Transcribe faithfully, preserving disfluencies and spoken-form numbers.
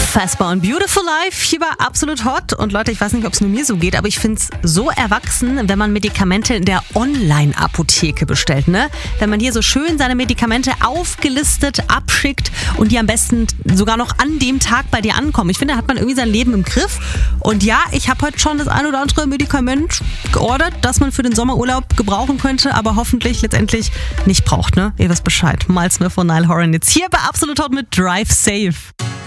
Unfassbar und Beautiful Life hier war absolut hot. Und Leute, ich weiß nicht, ob es nur mir so geht, aber ich finde es so erwachsen, wenn man Medikamente in der Online-Apotheke bestellt, ne? Wenn man hier so schön seine Medikamente aufgelistet abschickt und die am besten sogar noch an dem Tag bei dir ankommen. Ich finde, da hat man irgendwie sein Leben im Griff. Und ja, ich habe heute schon das ein oder andere Medikament geordert, das man für den Sommerurlaub gebrauchen könnte, aber hoffentlich letztendlich nicht braucht, ne? Ihr wisst Bescheid. Miles Smith von Niall Horan jetzt hier bei Absolut Hot mit Drive Safe.